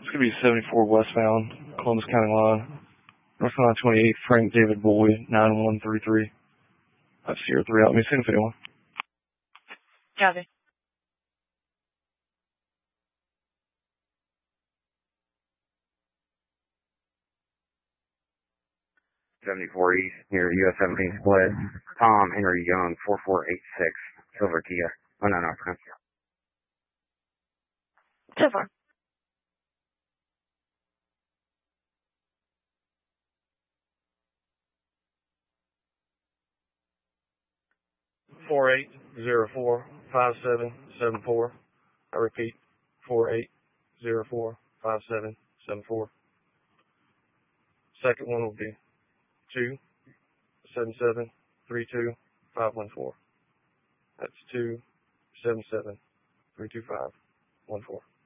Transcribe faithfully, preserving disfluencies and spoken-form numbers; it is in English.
It's going to be seventy-four westbound, Columbus County line. North Carolina twenty-eight, Frank David Boyd, nine one three three. That's Sierra three out. Let me see if anyone. Copy. seventy-four East near U S seventeen split. Tom Henry Young, four four eight six, Silver Kia. Oh, no, no, Prince. Silver. four eight zero four five seven seven four. I repeat, four eight zero four five seven seven four. Second one will be two seven seven three two five one four. That's two seven seven three two five one four.